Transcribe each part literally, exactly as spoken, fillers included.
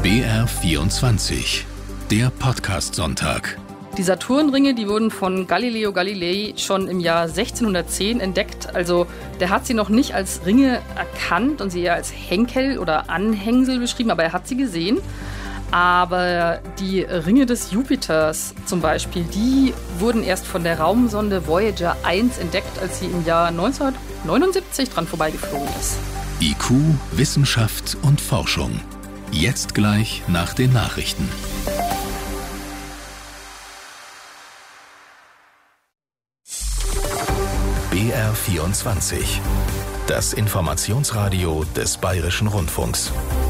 B R vierundzwanzig, der Podcast-Sonntag. Die Saturnringe, die wurden von Galileo Galilei schon im Jahr sechzehnhundertzehn entdeckt. Also der hat sie noch nicht als Ringe erkannt und sie eher als Henkel oder Anhängsel beschrieben, aber er hat sie gesehen. Aber die Ringe des Jupiters zum Beispiel, die wurden erst von der Raumsonde Voyager eins entdeckt, als sie im Jahr neunzehnhundertneunundsiebzig dran vorbeigeflogen ist. I Q, Wissenschaft und Forschung. Jetzt gleich nach den Nachrichten. B R vierundzwanzig, das Informationsradio des Bayerischen Rundfunks.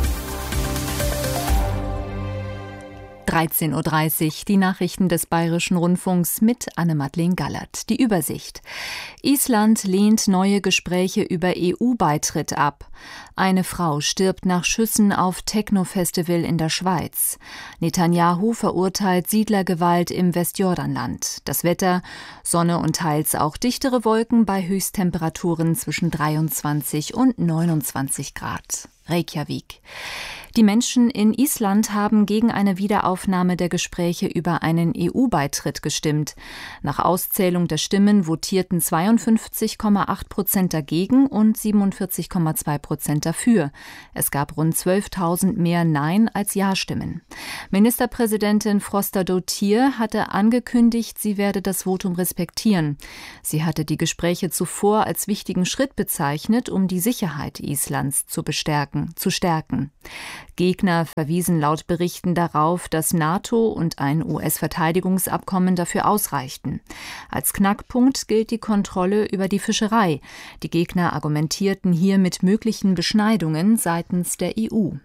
dreizehn Uhr dreißig, die Nachrichten des Bayerischen Rundfunks mit Anne-Madeleine Gallert. Die Übersicht. Island lehnt neue Gespräche über E U-Beitritt ab. Eine Frau stirbt nach Schüssen auf Techno-Festival in der Schweiz. Netanyahu verurteilt Siedlergewalt im Westjordanland. Das Wetter, Sonne und teils auch dichtere Wolken bei Höchsttemperaturen zwischen dreiundzwanzig und neunundzwanzig Grad. Reykjavik. Die Menschen in Island haben gegen eine Wiederaufnahme der Gespräche über einen E U-Beitritt gestimmt. Nach Auszählung der Stimmen votierten zweiundfünfzig Komma acht Prozent dagegen und siebenundvierzig Komma zwei Prozent dafür. Es gab rund zwölftausend mehr Nein- als Ja-Stimmen. Ministerpräsidentin Frosta-Dottir hatte angekündigt, sie werde das Votum respektieren. Sie hatte die Gespräche zuvor als wichtigen Schritt bezeichnet, um die Sicherheit Islands zu bestärken, zu stärken. Gegner verwiesen laut Berichten darauf, dass NATO und ein U S-Verteidigungsabkommen dafür ausreichten. Als Knackpunkt gilt die Kontrolle über die Fischerei. Die Gegner argumentierten hier mit möglichen Beschneidungen seitens der E U.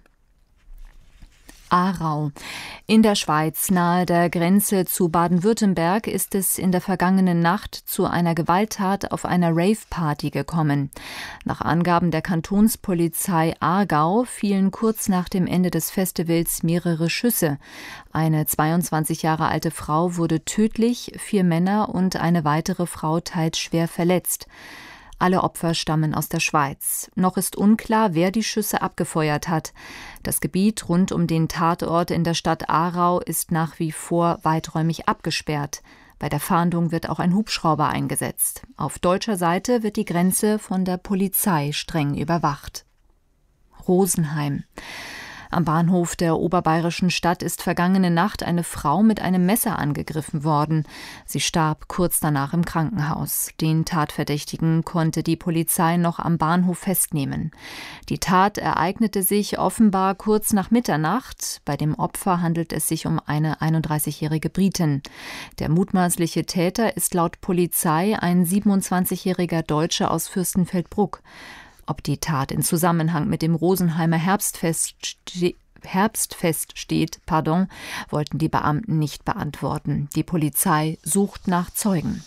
Aarau. In der Schweiz, nahe der Grenze zu Baden-Württemberg, ist es in der vergangenen Nacht zu einer Gewalttat auf einer Rave-Party gekommen. Nach Angaben der Kantonspolizei Aargau fielen kurz nach dem Ende des Festivals mehrere Schüsse. Eine zweiundzwanzig Jahre alte Frau wurde tödlich, vier Männer und eine weitere Frau teils schwer verletzt. Alle Opfer stammen aus der Schweiz. Noch ist unklar, wer die Schüsse abgefeuert hat. Das Gebiet rund um den Tatort in der Stadt Aarau ist nach wie vor weiträumig abgesperrt. Bei der Fahndung wird auch ein Hubschrauber eingesetzt. Auf deutscher Seite wird die Grenze von der Polizei streng überwacht. Rosenheim. Am Bahnhof der oberbayerischen Stadt ist vergangene Nacht eine Frau mit einem Messer angegriffen worden. Sie starb kurz danach im Krankenhaus. Den Tatverdächtigen konnte die Polizei noch am Bahnhof festnehmen. Die Tat ereignete sich offenbar kurz nach Mitternacht. Bei dem Opfer handelt es sich um eine einunddreißigjährige Britin. Der mutmaßliche Täter ist laut Polizei ein siebenundzwanzigjähriger Deutscher aus Fürstenfeldbruck. Ob die Tat in Zusammenhang mit dem Rosenheimer Herbstfest, ste- Herbstfest steht, pardon, wollten die Beamten nicht beantworten. Die Polizei sucht nach Zeugen.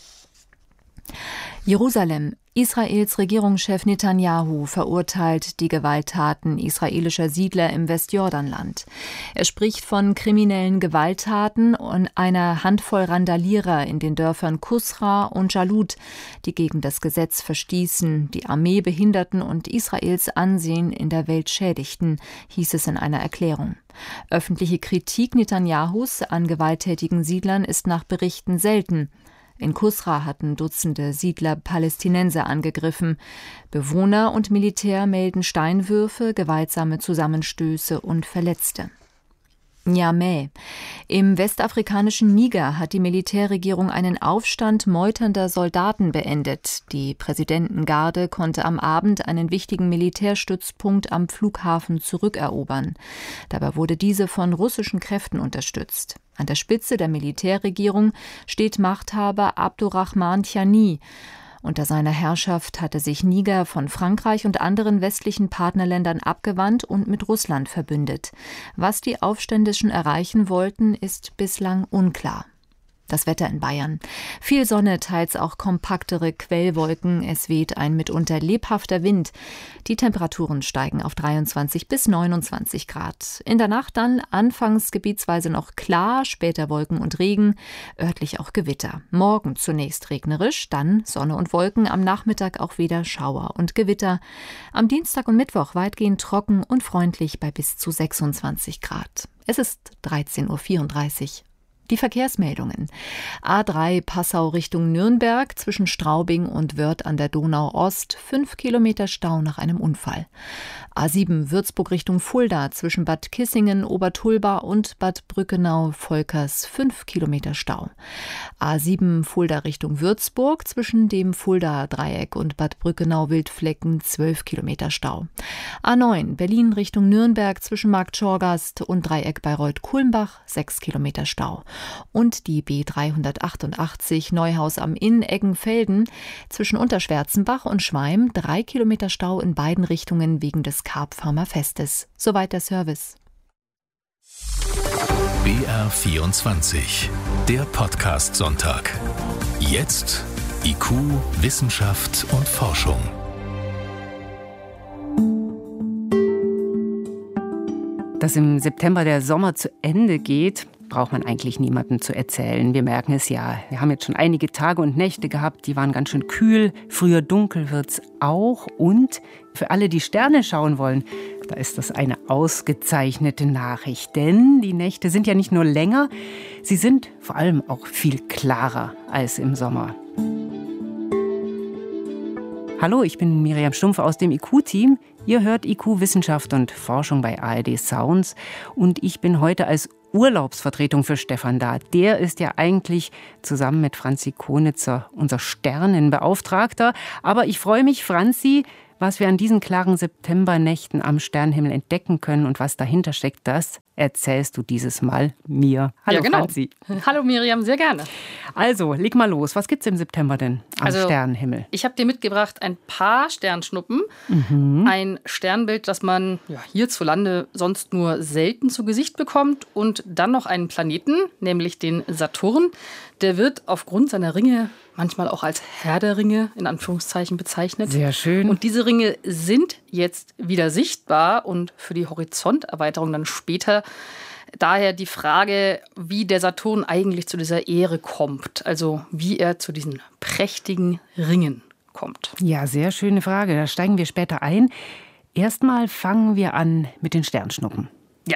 Jerusalem. Israels Regierungschef Netanyahu verurteilt die Gewalttaten israelischer Siedler im Westjordanland. Er spricht von kriminellen Gewalttaten und einer Handvoll Randalierer in den Dörfern Kusra und Jalut, die gegen das Gesetz verstießen, die Armee behinderten und Israels Ansehen in der Welt schädigten, hieß es in einer Erklärung. Öffentliche Kritik Netanyahus an gewalttätigen Siedlern ist nach Berichten selten. In Kusra hatten Dutzende Siedler Palästinenser angegriffen. Bewohner und Militär melden Steinwürfe, gewaltsame Zusammenstöße und Verletzte. Niamey. Im westafrikanischen Niger hat die Militärregierung einen Aufstand meuternder Soldaten beendet. Die Präsidentengarde konnte am Abend einen wichtigen Militärstützpunkt am Flughafen zurückerobern. Dabei wurde diese von russischen Kräften unterstützt. An der Spitze der Militärregierung steht Machthaber Abdurrahman Tiani. Unter seiner Herrschaft hatte sich Niger von Frankreich und anderen westlichen Partnerländern abgewandt und mit Russland verbündet. Was die Aufständischen erreichen wollten, ist bislang unklar. Das Wetter in Bayern. Viel Sonne, teils auch kompaktere Quellwolken. Es weht ein mitunter lebhafter Wind. Die Temperaturen steigen auf dreiundzwanzig bis neunundzwanzig Grad. In der Nacht dann anfangs gebietsweise noch klar, später Wolken und Regen, örtlich auch Gewitter. Morgen zunächst regnerisch, dann Sonne und Wolken, am Nachmittag auch wieder Schauer und Gewitter. Am Dienstag und Mittwoch weitgehend trocken und freundlich bei bis zu sechsundzwanzig Grad. Es ist dreizehn Uhr vierunddreißig. Die Verkehrsmeldungen. A drei Passau Richtung Nürnberg zwischen Straubing und Wörth an der Donau Ost, fünf Kilometer Stau nach einem Unfall. A sieben Würzburg Richtung Fulda zwischen Bad Kissingen, Obertulba und Bad Brückenau-Volkers, fünf Kilometer Stau. A sieben Fulda Richtung Würzburg zwischen dem Fuldaer Dreieck und Bad Brückenau-Wildflecken, zwölf Kilometer Stau. A neun Berlin Richtung Nürnberg zwischen Markt Schorgast und Dreieck Bayreuth-Kulmbach, sechs Kilometer Stau. Und die B dreihundertachtundachtzig Neuhaus am Inn Eggenfelden zwischen Unterschwärzenbach und Schweim, drei Kilometer Stau in beiden Richtungen wegen des Karpfarmer Festes. Soweit der Service. B R vierundzwanzig, der Podcast Sonntag. Jetzt I Q, Wissenschaft und Forschung. Dass im September der Sommer zu Ende geht, braucht man eigentlich niemandem zu erzählen. Wir merken es ja. Wir haben jetzt schon einige Tage und Nächte gehabt, die waren ganz schön kühl. Früher dunkel wird's auch. Und für alle, die Sterne schauen wollen, da ist das eine ausgezeichnete Nachricht. Denn die Nächte sind ja nicht nur länger, sie sind vor allem auch viel klarer als im Sommer. Hallo, ich bin Miriam Stumpf aus dem I Q-Team. Ihr hört I Q Wissenschaft und Forschung bei A R D Sounds. Und ich bin heute als Urlaubsvertretung für Stefan da. Der ist ja eigentlich zusammen mit Franzi Konitzer unser Sternenbeauftragter. Aber ich freue mich, Franzi, was wir an diesen klaren Septembernächten am Sternenhimmel entdecken können und was dahinter steckt, das erzählst du dieses Mal mir. Hallo, ja, genau. Franzi. Hallo Miriam, sehr gerne. Also, leg mal los. Was gibt's im September denn am also, Sternenhimmel? Ich habe dir mitgebracht ein paar Sternschnuppen. Mhm. Ein Sternbild, das man ja, hierzulande sonst nur selten zu Gesicht bekommt. Und dann noch einen Planeten, nämlich den Saturn. Der wird aufgrund seiner Ringe manchmal auch als Herr der Ringe in Anführungszeichen bezeichnet. Sehr schön. Und diese Ringe sind jetzt wieder sichtbar und für die Horizonterweiterung dann später. Daher die Frage, wie der Saturn eigentlich zu dieser Ehre kommt. Also wie er zu diesen prächtigen Ringen kommt. Ja, sehr schöne Frage. Da steigen wir später ein. Erstmal fangen wir an mit den Sternschnuppen. Ja.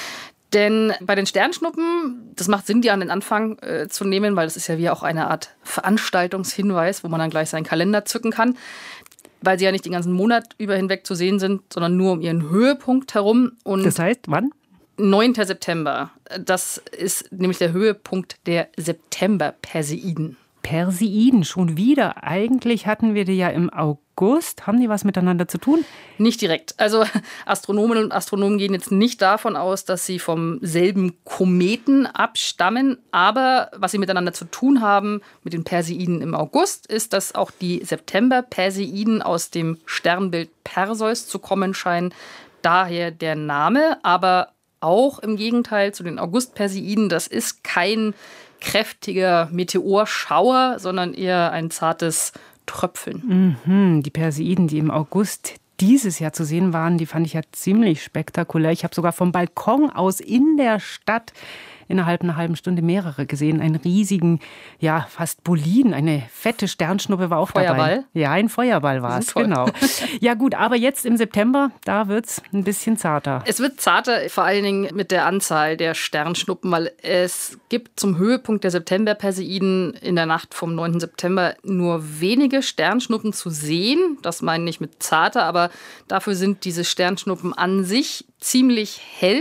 Denn bei den Sternschnuppen, das macht Sinn, die an den Anfang äh, zu nehmen, weil das ist ja wie auch eine Art Veranstaltungshinweis, wo man dann gleich seinen Kalender zücken kann, weil sie ja nicht den ganzen Monat über hinweg zu sehen sind, sondern nur um ihren Höhepunkt herum. Und das heißt, wann? neunter September. Das ist nämlich der Höhepunkt der September-Perseiden. Perseiden, schon wieder. Eigentlich hatten wir die ja im August. Haben die was miteinander zu tun? Nicht direkt. Also Astronomen und Astronomen gehen jetzt nicht davon aus, dass sie vom selben Kometen abstammen. Aber was sie miteinander zu tun haben mit den Perseiden im August, ist, dass auch die September-Perseiden aus dem Sternbild Perseus zu kommen scheinen. Daher der Name, aber auch im Gegenteil zu den August-Perseiden. Das ist kein kräftiger Meteorschauer, sondern eher ein zartes Tröpfeln. Mhm, die Perseiden, die im August dieses Jahr zu sehen waren, die fand ich ja ziemlich spektakulär. Ich habe sogar vom Balkon aus in der Stadt innerhalb einer halben Stunde mehrere gesehen. Einen riesigen, ja, fast Boliden, eine fette Sternschnuppe war auch Feuerball? dabei. Ja, ein Feuerball war es, genau. Ja gut, aber jetzt im September, da wird es ein bisschen zarter. Es wird zarter, vor allen Dingen mit der Anzahl der Sternschnuppen, weil es gibt zum Höhepunkt der September-Perseiden in der Nacht vom neunten September nur wenige Sternschnuppen zu sehen. Das meine ich mit zarter, aber dafür sind diese Sternschnuppen an sich ziemlich hell.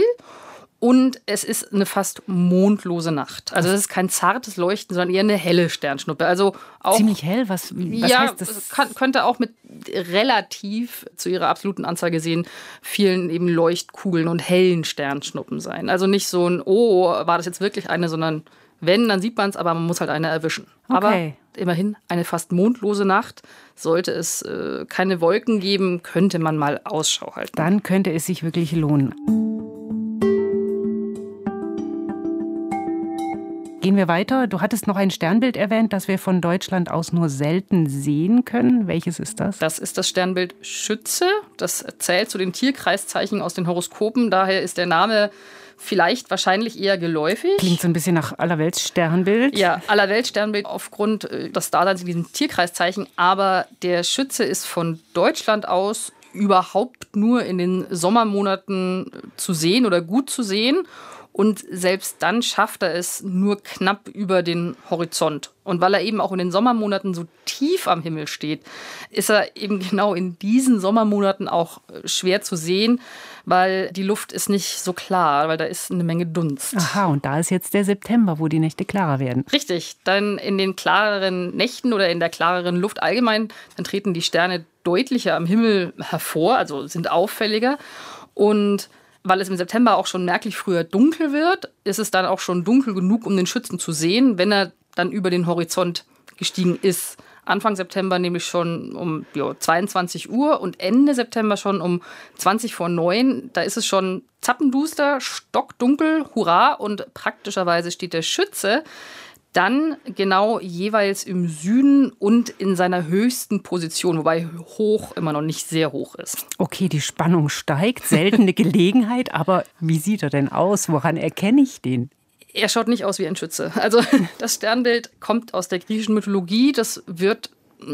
Und es ist eine fast mondlose Nacht. Also es ist kein zartes Leuchten, sondern eher eine helle Sternschnuppe. Also auch, ziemlich hell? Was, was ja, heißt das? Kann, könnte auch mit relativ zu ihrer absoluten Anzahl gesehen vielen eben Leuchtkugeln und hellen Sternschnuppen sein. Also nicht so ein, oh, war das jetzt wirklich eine, sondern wenn, dann sieht man es, aber man muss halt eine erwischen. Okay. Aber immerhin eine fast mondlose Nacht. Sollte es äh, keine Wolken geben, könnte man mal Ausschau halten. Dann könnte es sich wirklich lohnen. Gehen wir weiter. Du hattest noch ein Sternbild erwähnt, das wir von Deutschland aus nur selten sehen können. Welches ist das? Das ist das Sternbild Schütze. Das zählt zu den Tierkreiszeichen aus den Horoskopen. Daher ist der Name vielleicht wahrscheinlich eher geläufig. Klingt so ein bisschen nach Allerweltssternbild. Ja, Allerweltssternbild aufgrund des Daseins in diesem Tierkreiszeichen. Aber der Schütze ist von Deutschland aus überhaupt nur in den Sommermonaten zu sehen oder gut zu sehen. Und selbst dann schafft er es nur knapp über den Horizont. Und weil er eben auch in den Sommermonaten so tief am Himmel steht, ist er eben genau in diesen Sommermonaten auch schwer zu sehen, weil die Luft ist nicht so klar, weil da ist eine Menge Dunst. Aha, und da ist jetzt der September, wo die Nächte klarer werden. Richtig, dann in den klareren Nächten oder in der klareren Luft allgemein, dann treten die Sterne deutlicher am Himmel hervor, also sind auffälliger. Und weil es im September auch schon merklich früher dunkel wird, ist es dann auch schon dunkel genug, um den Schützen zu sehen, wenn er dann über den Horizont gestiegen ist. Anfang September nämlich schon um ja, zweiundzwanzig Uhr und Ende September schon um zwanzig vor neun. Da ist es schon zappenduster, stockdunkel, hurra, und praktischerweise steht der Schütze dann genau jeweils im Süden und in seiner höchsten Position, wobei hoch immer noch nicht sehr hoch ist. Okay, die Spannung steigt, seltene Gelegenheit, aber wie sieht er denn aus? Woran erkenne ich den? Er schaut nicht aus wie ein Schütze. Also das Sternbild kommt aus der griechischen Mythologie. Das wird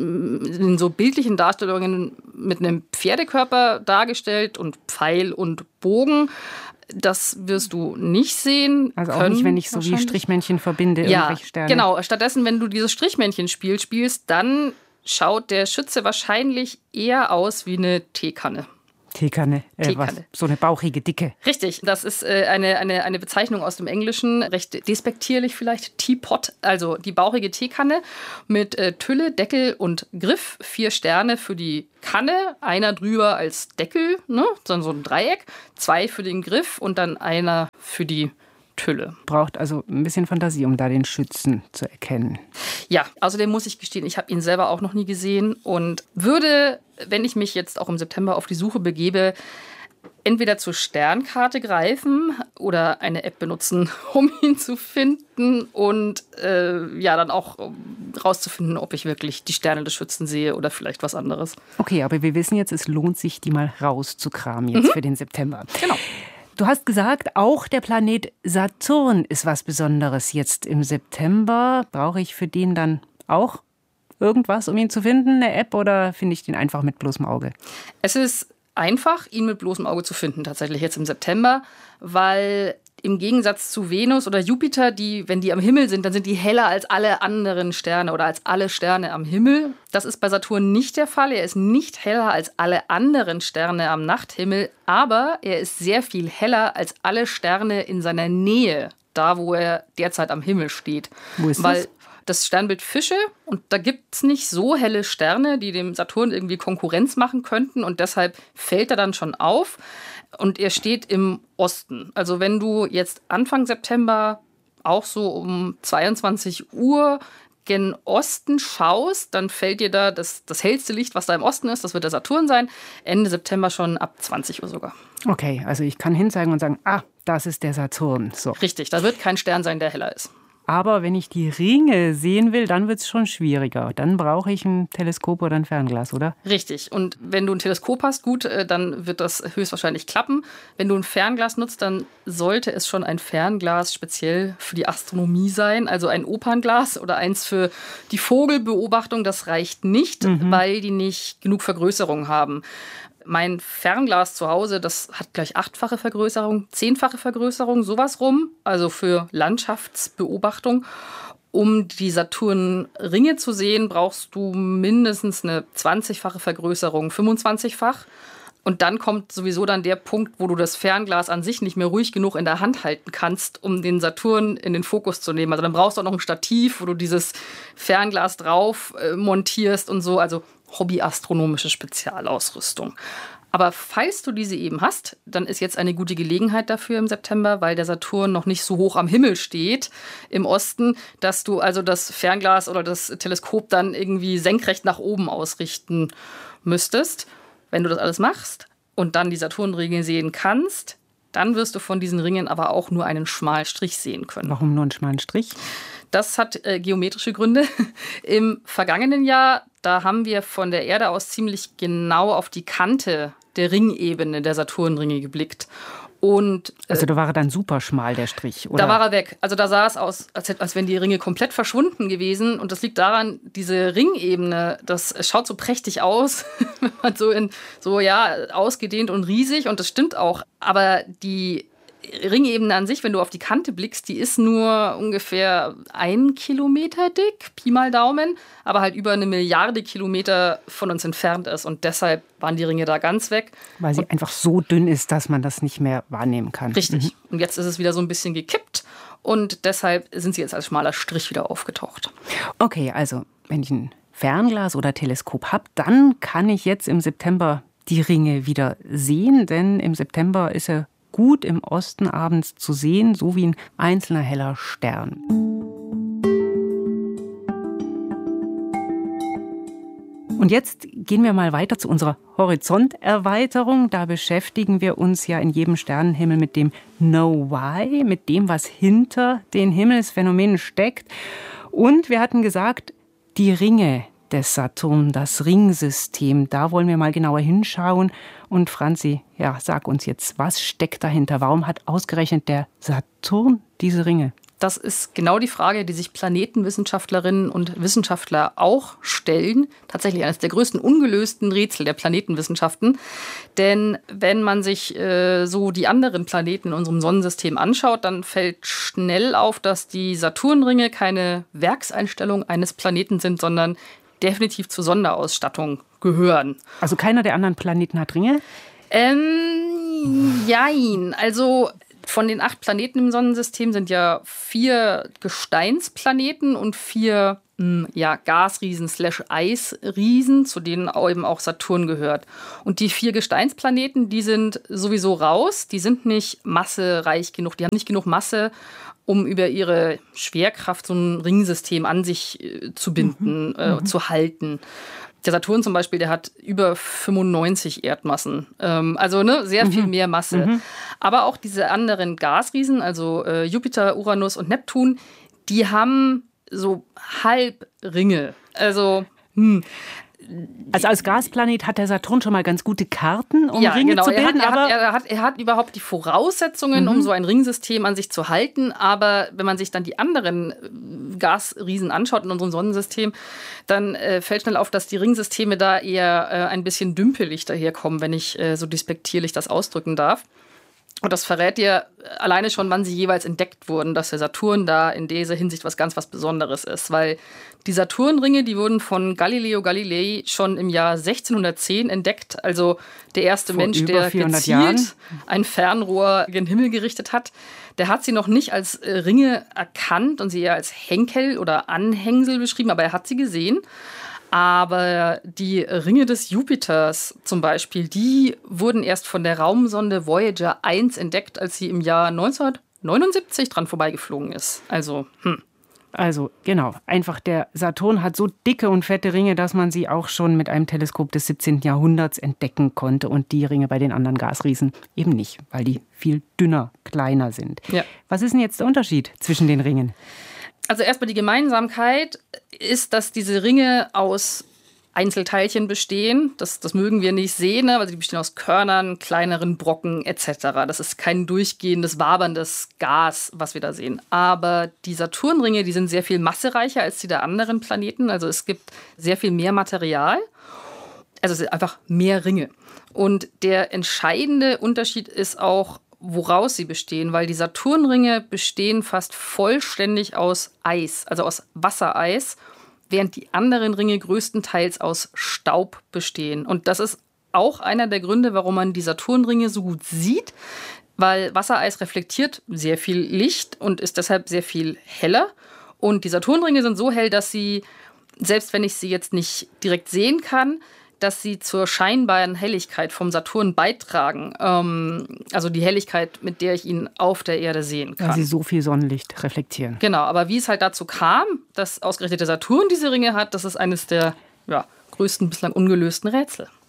in so bildlichen Darstellungen mit einem Pferdekörper dargestellt und Pfeil und Bogen. Das wirst du nicht sehen. Also auch nicht, wenn ich so wie Strichmännchen verbinde, ja, irgendwelche Sterne. Genau. Stattdessen, wenn du dieses Strichmännchen-Spiel spielst, dann schaut der Schütze wahrscheinlich eher aus wie eine Teekanne. Teekanne, äh, Teekanne. Was, so eine bauchige, dicke. Richtig, das ist äh, eine, eine, eine Bezeichnung aus dem Englischen, recht despektierlich vielleicht, Teapot, also die bauchige Teekanne mit äh, Tülle, Deckel und Griff, vier Sterne für die Kanne, einer drüber als Deckel, ne, dann so ein Dreieck, zwei für den Griff und dann einer für die Tülle. Braucht also ein bisschen Fantasie, um da den Schützen zu erkennen. Ja, außerdem muss ich gestehen, ich habe ihn selber auch noch nie gesehen und würde, wenn ich mich jetzt auch im September auf die Suche begebe, entweder zur Sternkarte greifen oder eine App benutzen, um ihn zu finden und äh, ja, dann auch rauszufinden, ob ich wirklich die Sterne des Schützen sehe oder vielleicht was anderes. Okay, aber wir wissen jetzt, es lohnt sich, die mal rauszukramen jetzt mhm. für den September. Genau. Du hast gesagt, auch der Planet Saturn ist was Besonderes jetzt im September. Brauche ich für den dann auch irgendwas, um ihn zu finden, eine App, oder finde ich den einfach mit bloßem Auge? Es ist einfach, ihn mit bloßem Auge zu finden, tatsächlich jetzt im September, weil im Gegensatz zu Venus oder Jupiter, die, wenn die am Himmel sind, dann sind die heller als alle anderen Sterne oder als alle Sterne am Himmel. Das ist bei Saturn nicht der Fall. Er ist nicht heller als alle anderen Sterne am Nachthimmel, aber er ist sehr viel heller als alle Sterne in seiner Nähe, da wo er derzeit am Himmel steht. Wo ist Weil das? Das Sternbild Fische, und da gibt es nicht so helle Sterne, die dem Saturn irgendwie Konkurrenz machen könnten, und deshalb fällt er dann schon auf. Und er steht im Osten. Also wenn du jetzt Anfang September auch so um zweiundzwanzig Uhr gen Osten schaust, dann fällt dir da das, das hellste Licht, was da im Osten ist, das wird der Saturn sein. Ende September schon ab zwanzig Uhr sogar. Okay, also ich kann hinzeigen und sagen, ah, das ist der Saturn. So. Richtig, da wird kein Stern sein, der heller ist. Aber wenn ich die Ringe sehen will, dann wird es schon schwieriger. Dann brauche ich ein Teleskop oder ein Fernglas, oder? Richtig. Und wenn du ein Teleskop hast, gut, dann wird das höchstwahrscheinlich klappen. Wenn du ein Fernglas nutzt, dann sollte es schon ein Fernglas speziell für die Astronomie sein. Also ein Opernglas oder eins für die Vogelbeobachtung. Das reicht nicht, mhm. weil die nicht genug Vergrößerung haben. Mein Fernglas zu Hause, das hat gleich achtfache Vergrößerung, zehnfache Vergrößerung, sowas rum, also für Landschaftsbeobachtung. Um die Saturnringe zu sehen, brauchst du mindestens eine zwanzigfache Vergrößerung, fünfundzwanzigfach. Und dann kommt sowieso dann der Punkt, wo du das Fernglas an sich nicht mehr ruhig genug in der Hand halten kannst, um den Saturn in den Fokus zu nehmen. Also dann brauchst du auch noch ein Stativ, wo du dieses Fernglas drauf äh, montierst und so, also hobbyastronomische Spezialausrüstung. Aber falls du diese eben hast, dann ist jetzt eine gute Gelegenheit dafür im September, weil der Saturn noch nicht so hoch am Himmel steht im Osten, dass du also das Fernglas oder das Teleskop dann irgendwie senkrecht nach oben ausrichten müsstest. Wenn du das alles machst und dann die Saturnringe sehen kannst, dann wirst du von diesen Ringen aber auch nur einen schmalen Strich sehen können. Warum nur einen schmalen Strich? Das hat äh, geometrische Gründe. Im vergangenen Jahr, da haben wir von der Erde aus ziemlich genau auf die Kante der Ringebene der Saturnringe geblickt. Und, äh, also da war er dann super schmal, der Strich, oder? Da war er weg. Also da sah es aus, als, hätte, als wären die Ringe komplett verschwunden gewesen. Und das liegt daran, diese Ringebene, das schaut so prächtig aus. Wenn man so, in, so ja, ausgedehnt und riesig. Und das stimmt auch. Aber die Ringebene an sich, wenn du auf die Kante blickst, die ist nur ungefähr ein Kilometer dick, Pi mal Daumen, aber halt über eine Milliarde Kilometer von uns entfernt ist. Und deshalb waren die Ringe da ganz weg. Weil sie und einfach so dünn ist, dass man das nicht mehr wahrnehmen kann. Richtig. Mhm. Und jetzt ist es wieder so ein bisschen gekippt und deshalb sind sie jetzt als schmaler Strich wieder aufgetaucht. Okay, also wenn ich ein Fernglas oder Teleskop habe, dann kann ich jetzt im September die Ringe wieder sehen, denn im September ist er gut im Osten abends zu sehen, so wie ein einzelner heller Stern. Und jetzt gehen wir mal weiter zu unserer Horizonterweiterung. Da beschäftigen wir uns ja in jedem Sternenhimmel mit dem Know Why, mit dem, was hinter den Himmelsphänomenen steckt. Und wir hatten gesagt, die Ringe des Saturn, das Ringsystem, da wollen wir mal genauer hinschauen. Und Franzi, ja, sag uns jetzt, was steckt dahinter? Warum hat ausgerechnet der Saturn diese Ringe? Das ist genau die Frage, die sich Planetenwissenschaftlerinnen und Wissenschaftler auch stellen. Tatsächlich eines der größten ungelösten Rätsel der Planetenwissenschaften. Denn wenn man sich äh, so die anderen Planeten in unserem Sonnensystem anschaut, dann fällt schnell auf, dass die Saturnringe keine Werkseinstellung eines Planeten sind, sondern definitiv zur Sonderausstattung gehören. Also keiner der anderen Planeten hat Ringe? Ähm, jein. Also von den acht Planeten im Sonnensystem sind ja vier Gesteinsplaneten und vier mh, ja, Gasriesen slash Eisriesen, zu denen eben auch Saturn gehört. Und die vier Gesteinsplaneten, die sind sowieso raus. Die sind nicht massereich genug. Die haben nicht genug Masse, um über ihre Schwerkraft so ein Ringsystem an sich äh, zu binden, mhm. äh, zu halten. Der Saturn zum Beispiel, der hat über fünfundneunzig Erdmassen. Ähm, also ne, sehr viel mehr Masse. Mhm. Aber auch diese anderen Gasriesen, also äh, Jupiter, Uranus und Neptun, die haben so Halbringe. Also, hm. Also als Gasplanet hat der Saturn schon mal ganz gute Karten, um ja, Ringe genau. zu bilden. Er hat, aber er, hat, er hat überhaupt die Voraussetzungen, mhm. um so ein Ringsystem an sich zu halten. Aber wenn man sich dann die anderen Gasriesen anschaut in unserem Sonnensystem, dann äh, fällt schnell auf, dass die Ringsysteme da eher äh, ein bisschen dümpelig daherkommen, wenn ich äh, so despektierlich das ausdrücken darf. Und das verrät dir alleine schon, wann sie jeweils entdeckt wurden, dass der Saturn da in dieser Hinsicht was ganz was Besonderes ist. Weil die Saturnringe, die wurden von Galileo Galilei schon im Jahr sechzehnhundertzehn entdeckt. Also der erste Vor Mensch, der gezielt Jahren. ein Fernrohr in den Himmel gerichtet hat. Der hat sie noch nicht als Ringe erkannt und sie eher als Henkel oder Anhängsel beschrieben, aber er hat sie gesehen. Aber die Ringe des Jupiters zum Beispiel, die wurden erst von der Raumsonde Voyager eins entdeckt, als sie im Jahr neunzehnhundertneunundsiebzig dran vorbeigeflogen ist. Also, hm. Also, genau. Einfach der Saturn hat so dicke und fette Ringe, dass man sie auch schon mit einem Teleskop des siebzehnten Jahrhunderts entdecken konnte. Und die Ringe bei den anderen Gasriesen eben nicht, weil die viel dünner, kleiner sind. Ja. Was ist denn jetzt der Unterschied zwischen den Ringen? Also erstmal die Gemeinsamkeit ist, dass diese Ringe aus Einzelteilchen bestehen. Das, das mögen wir nicht sehen, ne? Also die bestehen aus Körnern, kleineren Brocken et cetera. Das ist kein durchgehendes, waberndes Gas, was wir da sehen. Aber die Saturnringe, die sind sehr viel massereicher als die der anderen Planeten. Also es gibt sehr viel mehr Material. Also es sind einfach mehr Ringe. Und der entscheidende Unterschied ist auch, woraus sie bestehen, weil die Saturnringe bestehen fast vollständig aus Eis, also aus Wassereis, während die anderen Ringe größtenteils aus Staub bestehen. Und das ist auch einer der Gründe, warum man die Saturnringe so gut sieht, weil Wassereis reflektiert sehr viel Licht und ist deshalb sehr viel heller. Und die Saturnringe sind so hell, dass sie, selbst wenn ich sie jetzt nicht direkt sehen kann, dass sie zur scheinbaren Helligkeit vom Saturn beitragen. Ähm, also die Helligkeit, mit der ich ihn auf der Erde sehen kann. Weil sie so viel Sonnenlicht reflektieren. Genau, aber wie es halt dazu kam, dass ausgerechnet der Saturn diese Ringe hat, das ist eines der ja, größten bislang ungelösten Rätsel.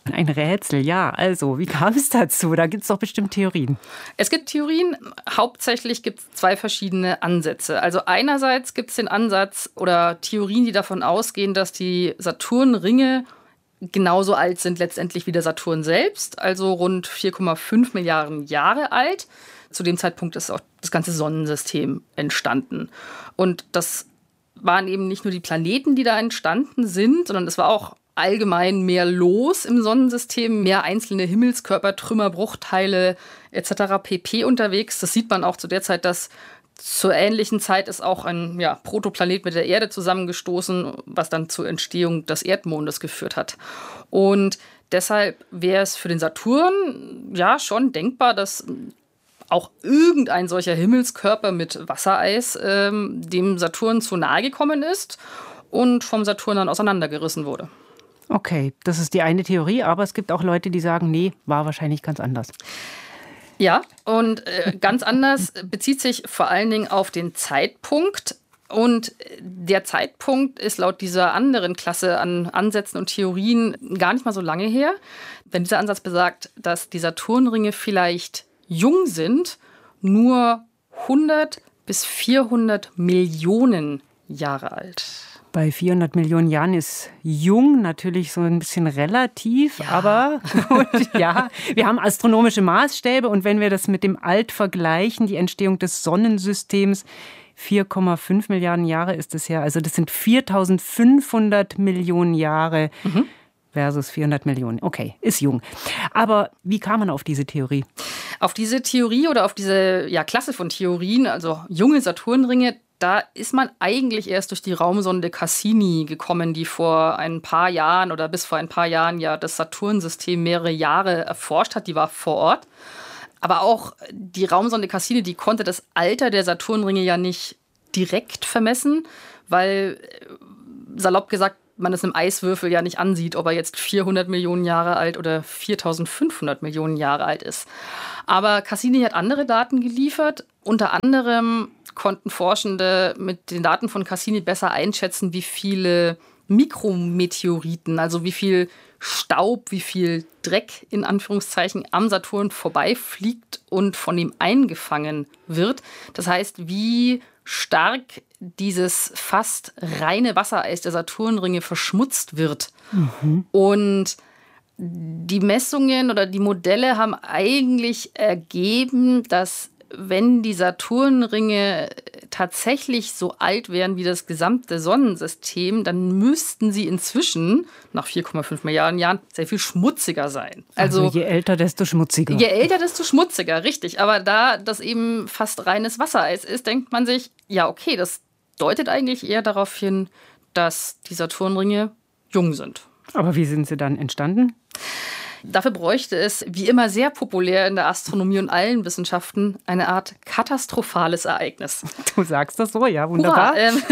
Ein Rätsel, ja. Also, wie kam es dazu? Da gibt es doch bestimmt Theorien. Es gibt Theorien. Hauptsächlich gibt es zwei verschiedene Ansätze. Also einerseits gibt es den Ansatz oder Theorien, die davon ausgehen, dass die Saturnringe genauso alt sind letztendlich wie der Saturn selbst, also rund vier Komma fünf Milliarden Jahre alt. Zu dem Zeitpunkt ist auch das ganze Sonnensystem entstanden. Und das waren eben nicht nur die Planeten, die da entstanden sind, sondern es war auch allgemein mehr los im Sonnensystem, mehr einzelne Himmelskörper, Trümmer, Bruchteile et cetera pp. Unterwegs. Das sieht man auch zu der Zeit, dass zur ähnlichen Zeit ist auch ein ja, Protoplanet mit der Erde zusammengestoßen, was dann zur Entstehung des Erdmondes geführt hat. Und deshalb wäre es für den Saturn ja schon denkbar, dass auch irgendein solcher Himmelskörper mit Wassereis ähm, dem Saturn zu nahe gekommen ist und vom Saturn dann auseinandergerissen wurde. Okay, das ist die eine Theorie, aber es gibt auch Leute, die sagen, nee, war wahrscheinlich ganz anders. Ja, und äh, ganz anders bezieht sich vor allen Dingen auf den Zeitpunkt. Und der Zeitpunkt ist laut dieser anderen Klasse an Ansätzen und Theorien gar nicht mal so lange her. Wenn dieser Ansatz besagt, dass die Saturnringe vielleicht jung sind, nur hundert bis vierhundert Millionen Jahre alt. Bei vierhundert Millionen Jahren ist jung natürlich so ein bisschen relativ, ja. aber gut, ja, wir haben astronomische Maßstäbe und wenn wir das mit dem Alt vergleichen, die Entstehung des Sonnensystems, vier Komma fünf Milliarden Jahre ist es ja, also das sind viertausendfünfhundert Millionen Jahre mhm. versus vierhundert Millionen. Okay, ist jung. Aber wie kam man auf diese Theorie? Auf diese Theorie oder auf diese ja, Klasse von Theorien, also junge Saturnringe, da ist man eigentlich erst durch die Raumsonde Cassini gekommen, die vor ein paar Jahren oder bis vor ein paar Jahren ja das Saturnsystem mehrere Jahre erforscht hat. Die war vor Ort. Aber auch die Raumsonde Cassini, die konnte das Alter der Saturnringe ja nicht direkt vermessen, weil, salopp gesagt, man es einem Eiswürfel ja nicht ansieht, ob er jetzt vierhundert Millionen Jahre alt oder viertausendfünfhundert Millionen Jahre alt ist. Aber Cassini hat andere Daten geliefert. Unter anderem konnten Forschende mit den Daten von Cassini besser einschätzen, wie viele Mikrometeoriten, also wie viel Staub, wie viel Dreck in Anführungszeichen am Saturn vorbeifliegt und von ihm eingefangen wird. Das heißt, wie stark dieses fast reine Wassereis der Saturnringe verschmutzt wird. Mhm. Und die Messungen oder die Modelle haben eigentlich ergeben, dass wenn die Saturnringe tatsächlich so alt wären wie das gesamte Sonnensystem, dann müssten sie inzwischen, nach vier Komma fünf Milliarden Jahren, sehr viel schmutziger sein. Also, also je älter, desto schmutziger. Je älter, desto schmutziger, richtig. Aber da das eben fast reines Wassereis ist, denkt man sich, ja okay, das deutet eigentlich eher darauf hin, dass die Saturnringe jung sind. Aber wie sind sie dann entstanden? Dafür bräuchte es, wie immer sehr populär in der Astronomie und allen Wissenschaften, eine Art katastrophales Ereignis. Du sagst das so, ja, wunderbar. Hurra, ähm,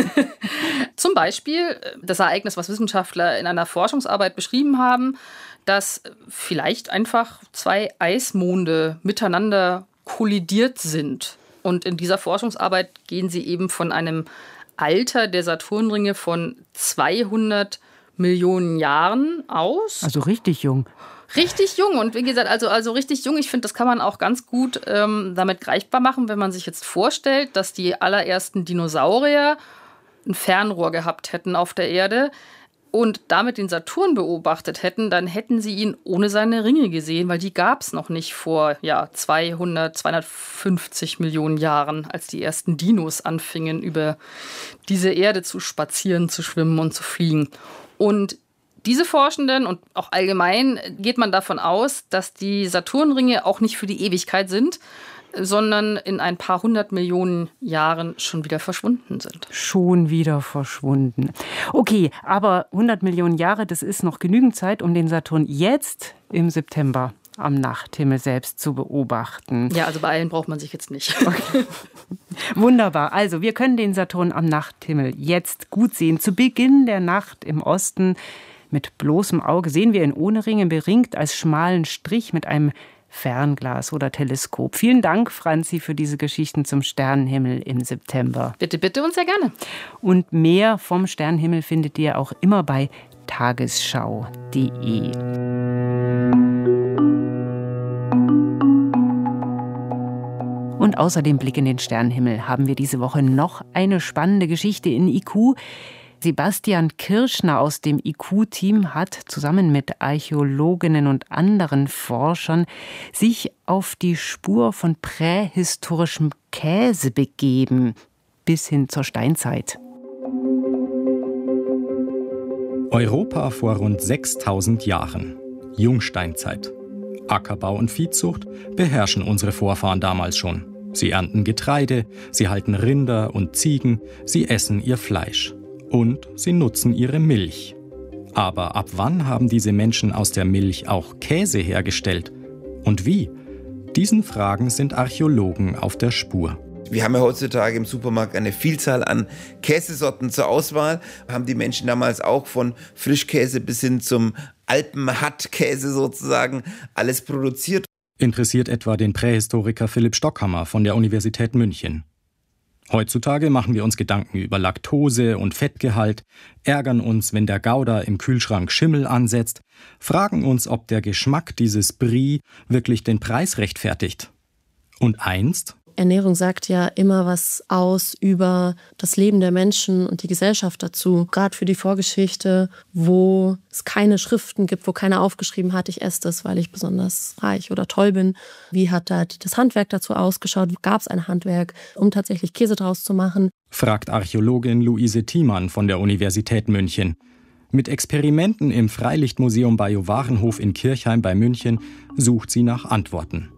zum Beispiel das Ereignis, was Wissenschaftler in einer Forschungsarbeit beschrieben haben, dass vielleicht einfach zwei Eismonde miteinander kollidiert sind. Und in dieser Forschungsarbeit gehen sie eben von einem Alter der Saturnringe von zweihundert Millionen Jahren aus. Also richtig jung. Richtig jung und wie gesagt, also, also richtig jung. Ich finde, das kann man auch ganz gut ähm, damit greifbar machen, wenn man sich jetzt vorstellt, dass die allerersten Dinosaurier ein Fernrohr gehabt hätten auf der Erde und damit den Saturn beobachtet hätten, dann hätten sie ihn ohne seine Ringe gesehen, weil die gab es noch nicht vor ja, zweihundert, zweihundertfünfzig Millionen Jahren, als die ersten Dinos anfingen, über diese Erde zu spazieren, zu schwimmen und zu fliegen. Und diese Forschenden und auch allgemein geht man davon aus, dass die Saturnringe auch nicht für die Ewigkeit sind, sondern in ein paar hundert Millionen Jahren schon wieder verschwunden sind. Schon wieder verschwunden. Okay, aber hundert Millionen Jahre, das ist noch genügend Zeit, um den Saturn jetzt im September am Nachthimmel selbst zu beobachten. Ja, also beeilen braucht man sich jetzt nicht. Okay. Wunderbar. Also wir können den Saturn am Nachthimmel jetzt gut sehen. Zu Beginn der Nacht im Osten mit bloßem Auge sehen wir ihn ohne Ringe beringt als schmalen Strich mit einem Fernglas oder Teleskop. Vielen Dank, Franzi, für diese Geschichten zum Sternenhimmel im September. Bitte, bitte und sehr gerne. Und mehr vom Sternenhimmel findet ihr auch immer bei tagesschau punkt de. Und außer dem Blick in den Sternenhimmel haben wir diese Woche noch eine spannende Geschichte in I Q. Sebastian Kirschner aus dem I Q-Team hat zusammen mit Archäologinnen und anderen Forschern sich auf die Spur von prähistorischem Käse begeben, bis hin zur Steinzeit. Europa vor rund sechstausend Jahren. Jungsteinzeit. Ackerbau und Viehzucht beherrschen unsere Vorfahren damals schon. Sie ernten Getreide, sie halten Rinder und Ziegen, sie essen ihr Fleisch. Und sie nutzen ihre Milch. Aber ab wann haben diese Menschen aus der Milch auch Käse hergestellt? Und wie? Diesen Fragen sind Archäologen auf der Spur. Wir haben ja heutzutage im Supermarkt eine Vielzahl an Käsesorten zur Auswahl. Haben die Menschen damals auch von Frischkäse bis hin zum Alpenhattkäse sozusagen alles produziert. Interessiert etwa den Prähistoriker Philipp Stockhammer von der Universität München. Heutzutage machen wir uns Gedanken über Laktose und Fettgehalt, ärgern uns, wenn der Gouda im Kühlschrank Schimmel ansetzt, fragen uns, ob der Geschmack dieses Brie wirklich den Preis rechtfertigt. Und einst? Ernährung sagt ja immer was aus über das Leben der Menschen und die Gesellschaft dazu. Gerade für die Vorgeschichte, wo es keine Schriften gibt, wo keiner aufgeschrieben hat, ich esse das, weil ich besonders reich oder toll bin. Wie hat da das Handwerk dazu ausgeschaut? Gab es ein Handwerk, um tatsächlich Käse draus zu machen? Fragt Archäologin Luise Thiemann von der Universität München. Mit Experimenten im Freilichtmuseum Bajowarenhof in Kirchheim bei München sucht sie nach Antworten.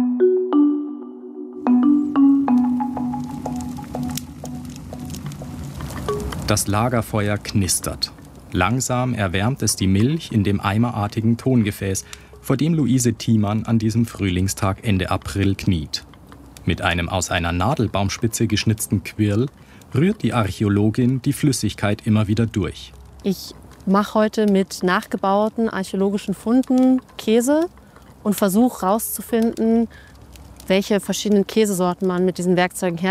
Das Lagerfeuer knistert. Langsam erwärmt es die Milch in dem eimerartigen Tongefäß, vor dem Luise Thiemann an diesem Frühlingstag Ende April kniet. Mit einem aus einer Nadelbaumspitze geschnitzten Quirl rührt die Archäologin die Flüssigkeit immer wieder durch. Ich mache heute mit nachgebauten archäologischen Funden Käse und versuche herauszufinden, welche verschiedenen Käsesorten man mit diesen Werkzeugen herstellt.